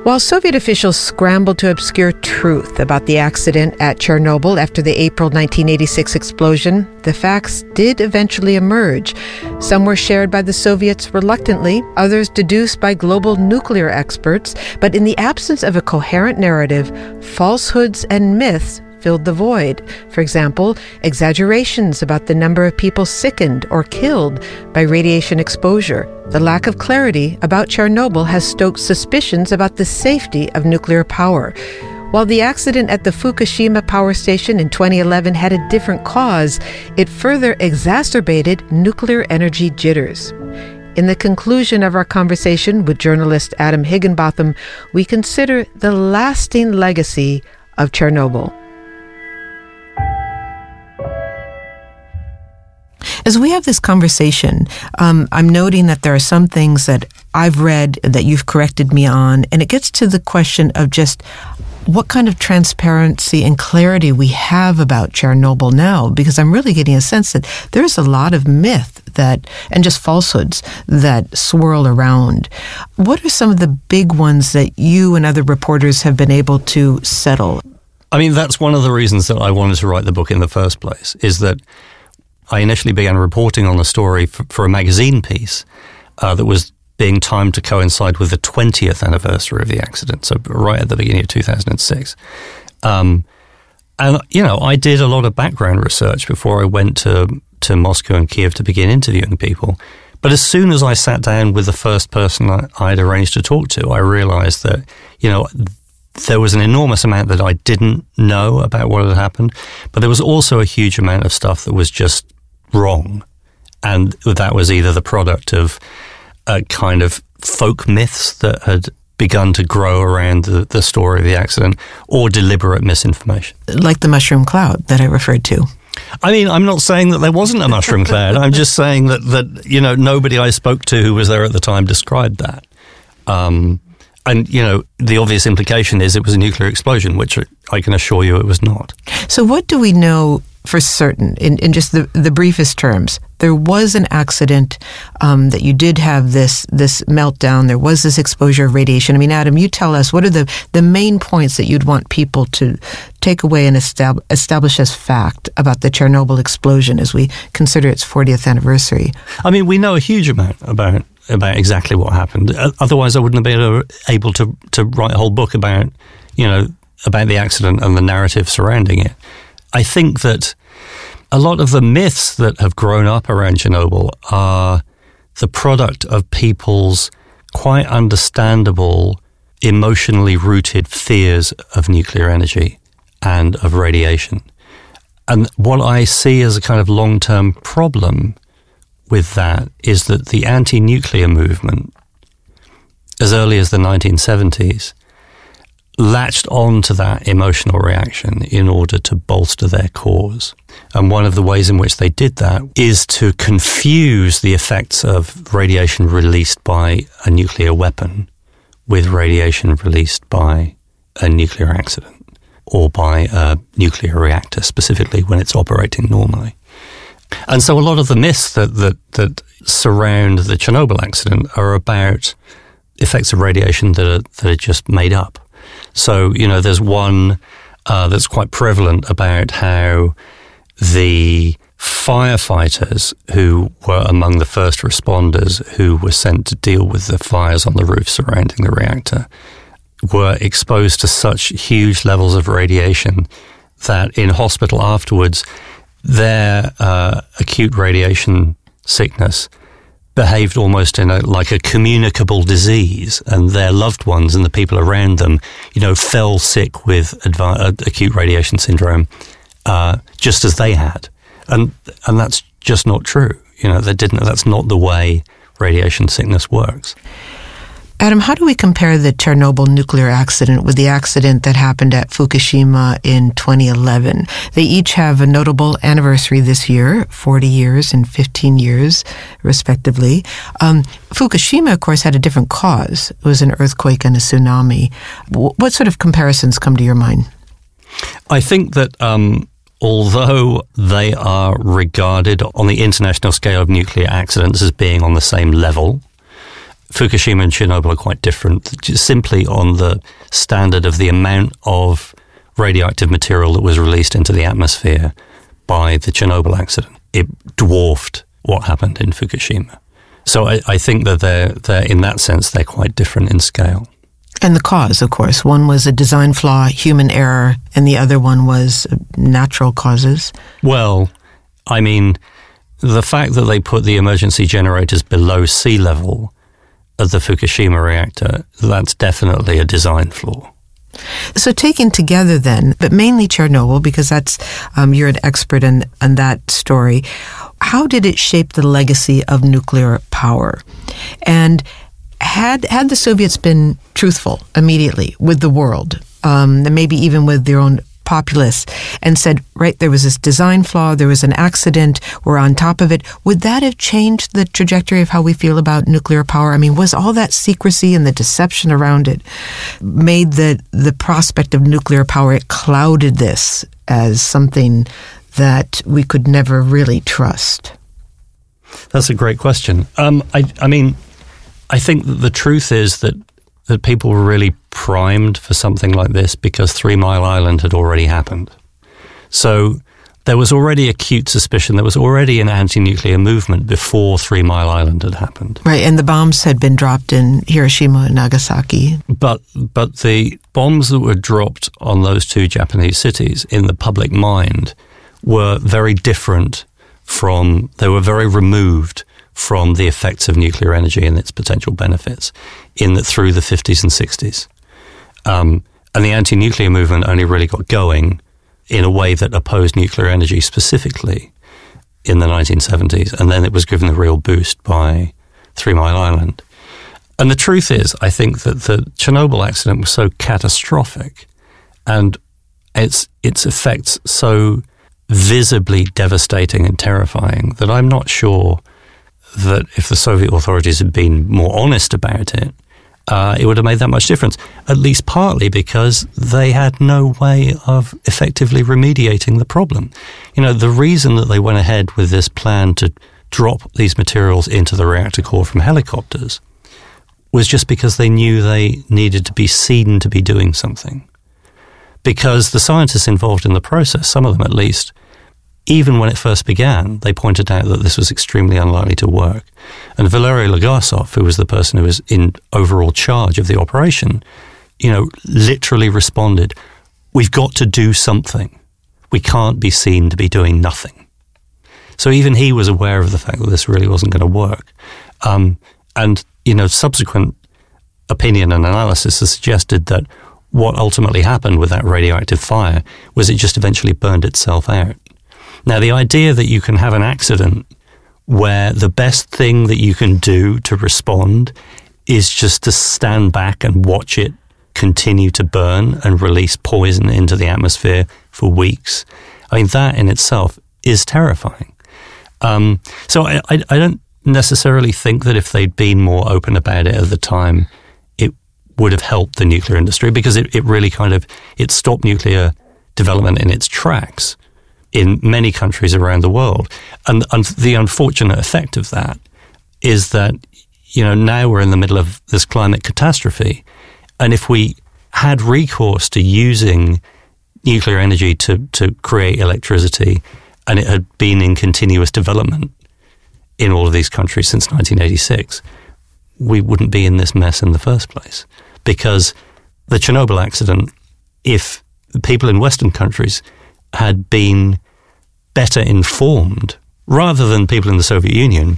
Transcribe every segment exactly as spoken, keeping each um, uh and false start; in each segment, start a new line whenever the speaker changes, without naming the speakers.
While Soviet officials scrambled to obscure truth about the accident at Chernobyl after the April nineteen eighty-six explosion, the facts did eventually emerge. Some were shared by the Soviets reluctantly, others deduced by global nuclear experts, but in the absence of a coherent narrative, falsehoods and myths filled the void. For example, exaggerations about the number of people sickened or killed by radiation exposure. The lack of clarity about Chernobyl has stoked suspicions about the safety of nuclear power. While the accident at the Fukushima power station in twenty eleven had a different cause, it further exacerbated nuclear energy jitters. In the conclusion of our conversation with journalist Adam Higginbotham, we consider the lasting legacy of Chernobyl. As we have this conversation, um, I'm noting that there are some things that I've read that you've corrected me on, and it gets to the question of just what kind of transparency and clarity we have about Chernobyl now, because I'm really getting a sense that there's a lot of myth that and just falsehoods that swirl around. What are some of the big ones that you and other reporters have been able to settle?
I mean, that's one of the reasons that I wanted to write the book in the first place, is that I initially began reporting on a story for, for a magazine piece uh, that was being timed to coincide with the twentieth anniversary of the accident, so right at the beginning of two thousand six. Um, and, you know, I did a lot of background research before I went to, to Moscow and Kiev to begin interviewing people. But as soon as I sat down with the first person I, I'd arranged to talk to, I realized that, you know, there was an enormous amount that I didn't know about what had happened, but there was also a huge amount of stuff that was just wrong. And that was either the product of a kind of folk myths that had begun to grow around the, the story of the accident, or deliberate misinformation.
Like the mushroom cloud that I referred to.
I mean, I'm not saying that there wasn't a mushroom cloud. I'm just saying that, that, you know, nobody I spoke to who was there at the time described that. Um, and, you know, the obvious implication is it was a nuclear explosion, which I can assure you it was not.
So what do we know for certain, in, in just the, the briefest terms? There was an accident, um, that you did have this this meltdown, there was this exposure of radiation. I mean, Adam, you tell us, what are the, the main points that you'd want people to take away and estab- establish as fact about the Chernobyl explosion as we consider its fortieth anniversary?
I mean, we know a huge amount about about exactly what happened. Otherwise, I wouldn't have been able to, to write a whole book about, you know, about the accident and the narrative surrounding it. I think that a lot of the myths that have grown up around Chernobyl are the product of people's quite understandable, emotionally rooted fears of nuclear energy and of radiation. And what I see as a kind of long-term problem with that is that the anti-nuclear movement, as early as the nineteen seventies, latched on to that emotional reaction in order to bolster their cause. And one of the ways in which they did that is to confuse the effects of radiation released by a nuclear weapon with radiation released by a nuclear accident or by a nuclear reactor, specifically when it's operating normally. And so a lot of the myths that, that, that surround the Chernobyl accident are about effects of radiation that are, that are just made up. So, you know, there's one uh, that's quite prevalent about how the firefighters who were among the first responders who were sent to deal with the fires on the roof surrounding the reactor were exposed to such huge levels of radiation that in hospital afterwards, their uh, acute radiation sickness behaved almost in a, like a communicable disease, and their loved ones and the people around them, you know, fell sick with adva- uh, acute radiation syndrome, uh, just as they had. And, and that's just not true. You know, they didn't, that's not the way radiation sickness works.
Adam, how do we compare the Chernobyl nuclear accident with the accident that happened at Fukushima in twenty eleven? They each have a notable anniversary this year, forty years and fifteen years, respectively. Um, Fukushima, of course, had a different cause. It was an earthquake and a tsunami. W- what sort of comparisons come to your mind?
I think that um, although they are regarded on the international scale of nuclear accidents as being on the same level, Fukushima and Chernobyl are quite different, just simply on the standard of the amount of radioactive material that was released into the atmosphere by the Chernobyl accident. It dwarfed what happened in Fukushima. So I, I think that they're, they're, in that sense, they're quite different in scale.
And the cause, of course. One was a design flaw, human error, and the other one was natural causes.
Well, I mean, the fact that they put the emergency generators below sea level at the Fukushima reactor, that's definitely a design flaw.
So taken together then, but mainly Chernobyl, because that's um, you're an expert in, in that story, how did it shape the legacy of nuclear power? And had had the Soviets been truthful immediately with the world, um, and maybe even with their own populace, and said, right, there was this design flaw, there was an accident, we're on top of it, would that have changed the trajectory of how we feel about nuclear power? I mean, was all that secrecy and the deception around it made the, the prospect of nuclear power, it clouded this as something that we could never really trust?
That's a great question. Um, I, I mean, I think that the truth is that that people were really primed for something like this because Three Mile Island had already happened. So there was already acute suspicion. There was already an anti-nuclear movement before Three Mile Island had happened.
Right, and the bombs had been dropped in Hiroshima and Nagasaki.
But but the bombs that were dropped on those two Japanese cities in the public mind were very different from, they were very removed from the effects of nuclear energy and its potential benefits in that through the fifties and sixties. Um, and the anti-nuclear movement only really got going in a way that opposed nuclear energy specifically in the nineteen seventies. And then it was given a real boost by Three Mile Island. And the truth is, I think that the Chernobyl accident was so catastrophic and its its effects so visibly devastating and terrifying that I'm not sure that if the Soviet authorities had been more honest about it, uh, it would have made that much difference, at least partly because they had no way of effectively remediating the problem. You know, the reason that they went ahead with this plan to drop these materials into the reactor core from helicopters was just because they knew they needed to be seen to be doing something. Because the scientists involved in the process, some of them at least, even when it first began, they pointed out that this was extremely unlikely to work. And Valery Legasov, who was the person who was in overall charge of the operation, you know, literally responded, we've got to do something. We can't be seen to be doing nothing. So even he was aware of the fact that this really wasn't going to work. Um, and, you know, subsequent opinion and analysis has suggested that what ultimately happened with that radioactive fire was it just eventually burned itself out. Now, the idea that you can have an accident where the best thing that you can do to respond is just to stand back and watch it continue to burn and release poison into the atmosphere for weeks, I mean, that in itself is terrifying. Um, so I, I, I don't necessarily think that if they'd been more open about it at the time, it would have helped the nuclear industry, because it, it really kind of, it stopped nuclear development in its tracks in many countries around the world. And, and the unfortunate effect of that is that, you know, now we're in the middle of this climate catastrophe. And if we had recourse to using nuclear energy to, to create electricity, and it had been in continuous development in all of these countries since nineteen eighty-six, we wouldn't be in this mess in the first place. Because the Chernobyl accident, if people in Western countries had been better informed, rather than people in the Soviet Union,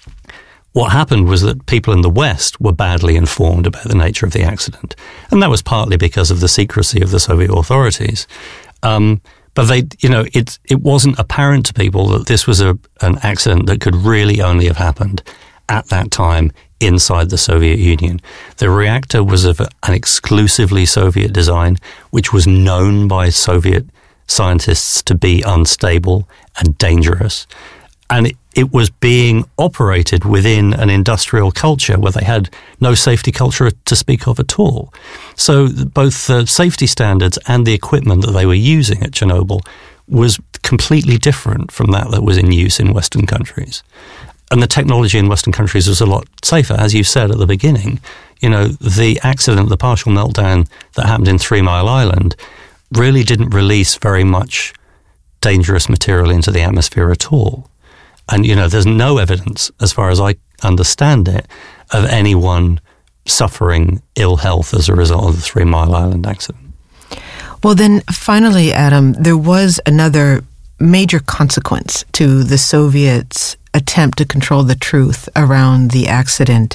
what happened was that people in the West were badly informed about the nature of the accident. And that was partly because of the secrecy of the Soviet authorities. Um, but they, you know, it, it wasn't apparent to people that this was a, an accident that could really only have happened at that time inside the Soviet Union. The reactor was of an exclusively Soviet design, which was known by Soviet scientists to be unstable and dangerous. And it, it was being operated within an industrial culture where they had no safety culture to speak of at all. So both the safety standards and the equipment that they were using at Chernobyl was completely different from that that was in use in Western countries. and the technology in Western countries was a lot safer. As you said at the beginning, you know, the accident, the partial meltdown that happened in Three Mile Island really didn't release very much dangerous material into the atmosphere at all. And, you know, there's no evidence, as far as I understand it, of anyone suffering ill health as a result of the Three Mile Island accident.
Well, then, finally, Adam, there was another major consequence to the Soviets' attempt to control the truth around the accident,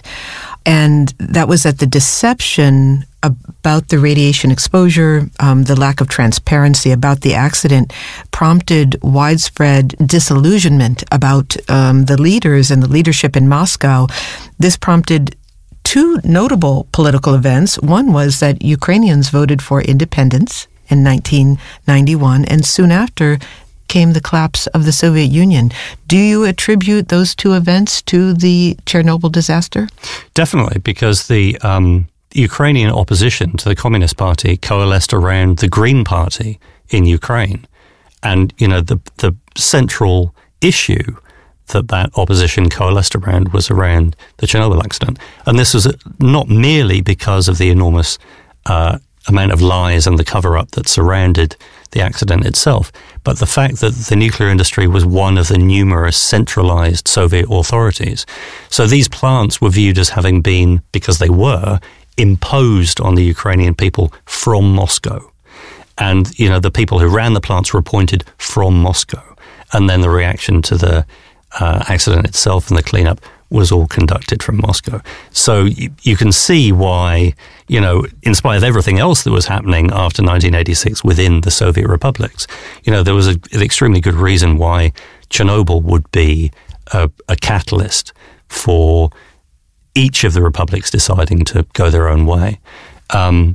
and that was that the deception about the radiation exposure, um, the lack of transparency about the accident, prompted widespread disillusionment about um, the leaders and the leadership in Moscow. This prompted two notable political events. One was that Ukrainians voted for independence in nineteen ninety-one, and soon after came the collapse of the Soviet Union. Do you attribute those two events to the Chernobyl disaster?
Definitely, because the um, Ukrainian opposition to the Communist Party coalesced around the Green Party in Ukraine. And, you know, the the central issue that that opposition coalesced around was around the Chernobyl accident. And this was not merely because of the enormous uh, amount of lies and the cover-up that surrounded the accident itself, but the fact that the nuclear industry was one of the numerous centralized Soviet authorities. So these plants were viewed as having been, because they were, imposed on the Ukrainian people from Moscow. And, you know, the people who ran the plants were appointed from Moscow. And then the reaction to the uh, accident itself and the cleanup was all conducted from Moscow. So you, you can see why, you know, in spite of everything else that was happening after nineteen eighty-six within the Soviet republics, you know, there was a, an extremely good reason why Chernobyl would be a, a catalyst for each of the republics deciding to go their own way. Um,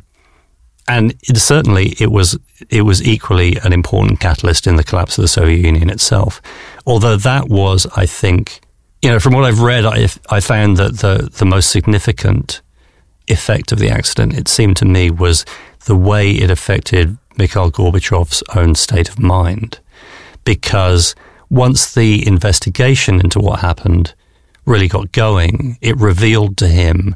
and it, certainly it was it was equally an important catalyst in the collapse of the Soviet Union itself. Although that was, I think, you know, from what I've read, I, I found that the, the most significant effect of the accident, it seemed to me, was the way it affected Mikhail Gorbachev's own state of mind. Because once the investigation into what happened really got going, it revealed to him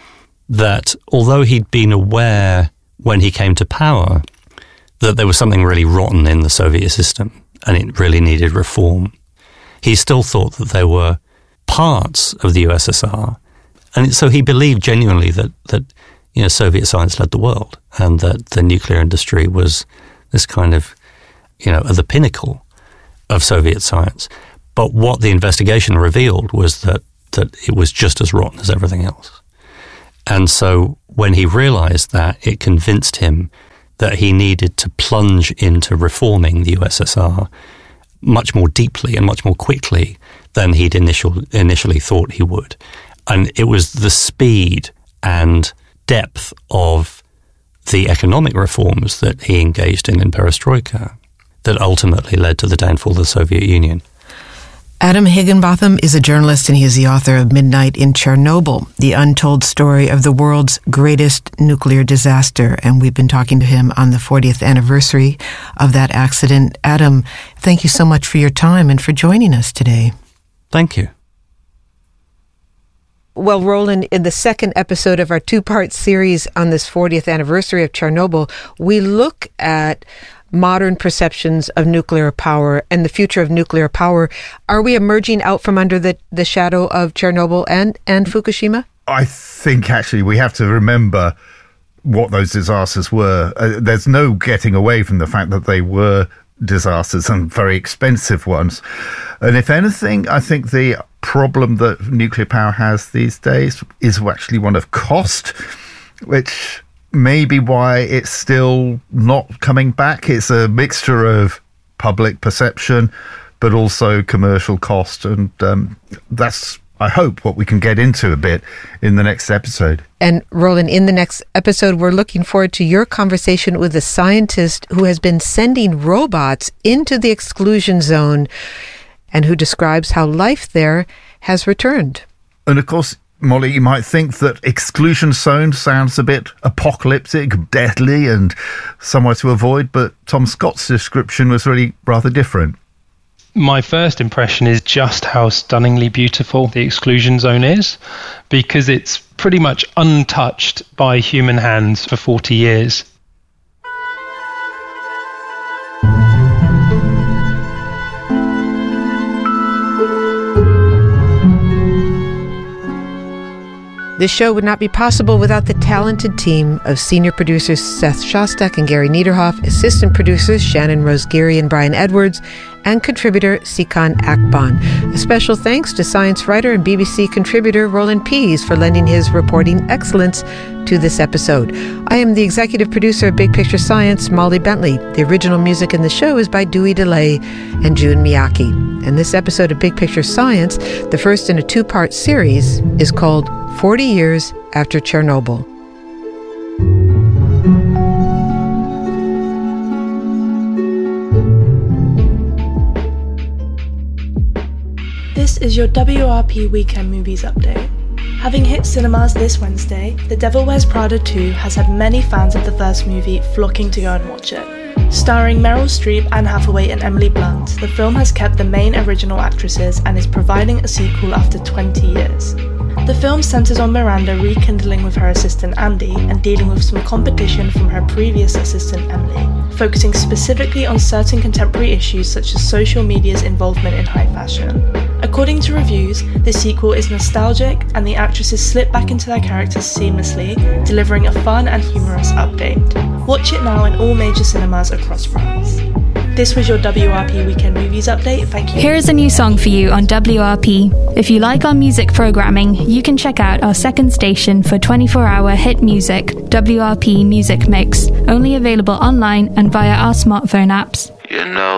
that although he'd been aware when he came to power that there was something really rotten in the Soviet system and it really needed reform, he still thought that there were parts of the U S S R, and so he believed genuinely that that you know Soviet science led the world, and that the nuclear industry was this kind of you know at the pinnacle of Soviet science. But what the investigation revealed was that that it was just as rotten as everything else. And so when he realized that, it convinced him that he needed to plunge into reforming the U S S R much more deeply and much more quickly than he'd initial, initially thought he would. And it was the speed and depth of the economic reforms that he engaged in in Perestroika that ultimately led to the downfall of the Soviet Union.
Adam Higginbotham is a journalist, and he is the author of Midnight in Chernobyl, the untold story of the world's greatest nuclear disaster. And we've been talking to him on the fortieth anniversary of that accident. Adam, thank you so much for your time and for joining us today.
Thank you.
Well, Roland, in the second episode of our two-part series on this fortieth anniversary of Chernobyl, we look at modern perceptions of nuclear power and the future of nuclear power. Are we emerging out from under the, the shadow of Chernobyl and, and Fukushima?
I think actually we have to remember what those disasters were. Uh, there's no getting away from the fact that they were disasters and very expensive ones. And if anything, I think the problem that nuclear power has these days is actually one of cost, which may be why it's still not coming back. It's a mixture of public perception, but also commercial cost. And um, that's, I hope, what we can get into a bit in the next episode.
And Roland, in the next episode, we're looking forward to your conversation with a scientist who has been sending robots into the exclusion zone and who describes how life there has returned.
And of course, Molly, you might think that exclusion zone sounds a bit apocalyptic, deadly, and somewhere to avoid, but Tom Scott's description was really rather different.
My first impression is just how stunningly beautiful the exclusion zone is, because it's pretty much untouched by human hands for forty years.
This show would not be possible without the talented team of senior producers Seth Shostak and Gary Niederhoff, assistant producers Shannon Rose Geary and Brian Edwards, and contributor Sikan Akban. A special thanks to science writer and B B C contributor Roland Pease for lending his reporting excellence to this episode. I am the executive producer of Big Picture Science, Molly Bentley. The original music in the show is by Dewey DeLay and June Miyake. And this episode of Big Picture Science, the first in a two-part series, is called forty years After Chernobyl.
This is your W R P Weekend Movies Update. Having hit cinemas this Wednesday, The Devil Wears Prada two has had many fans of the first movie flocking to go and watch it. Starring Meryl Streep, Anne Hathaway and Emily Blunt, the film has kept the main original actresses and is providing a sequel after twenty years. The film centres on Miranda rekindling with her assistant Andy and dealing with some competition from her previous assistant Emily, focusing specifically on certain contemporary issues such as social media's involvement in high fashion. According to reviews, the sequel is nostalgic and the actresses slip back into their characters seamlessly, delivering a fun and humorous update. Watch it now in all major cinemas across France. This was your W R P Weekend Movies Update. Thank you.
Here is a new song for you on W R P. If you like our music programming, you can check out our second station for twenty-four hour hit music, W R P Music Mix, only available online and via our smartphone apps.
You know